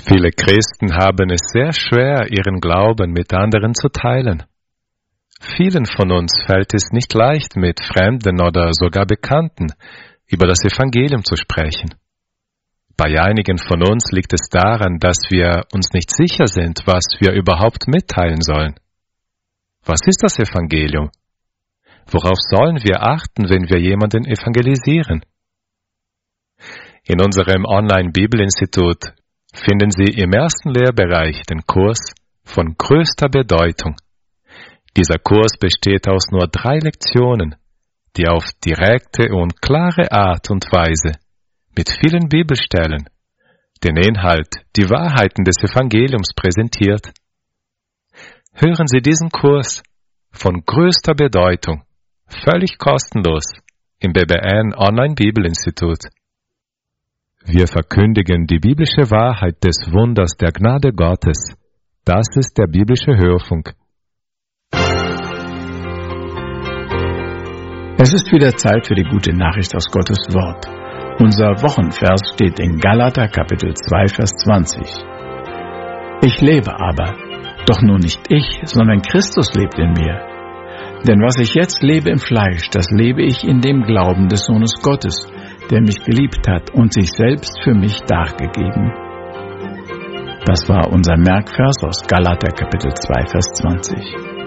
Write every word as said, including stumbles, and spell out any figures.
Viele Christen haben es sehr schwer, ihren Glauben mit anderen zu teilen. Vielen von uns fällt es nicht leicht, mit Fremden oder sogar Bekannten über das Evangelium zu sprechen. Bei einigen von uns liegt es daran, dass wir uns nicht sicher sind, was wir überhaupt mitteilen sollen. Was ist das Evangelium? Worauf sollen wir achten, wenn wir jemanden evangelisieren? In unserem Online-Bibelinstitut finden Sie im ersten Lehrbereich den Kurs von größter Bedeutung. Dieser Kurs besteht aus nur drei Lektionen, die auf direkte und klare Art und Weise mit vielen Bibelstellen den Inhalt, die Wahrheiten des Evangeliums präsentiert. Hören Sie diesen Kurs von größter Bedeutung, völlig kostenlos, im B B N Online-Bibelinstitut. Wir verkündigen die biblische Wahrheit des Wunders der Gnade Gottes. Das ist der biblische Hörfunk. Es ist wieder Zeit für die gute Nachricht aus Gottes Wort. Unser Wochenvers steht in Galater Kapitel zwei, Vers zwanzig. Ich lebe aber, doch nun nicht ich, sondern Christus lebt in mir. Denn was ich jetzt lebe im Fleisch, das lebe ich in dem Glauben des Sohnes Gottes, der mich geliebt hat und sich selbst für mich dargegeben. Das war unser Merkvers aus Galater Kapitel zwei, Vers zwanzig.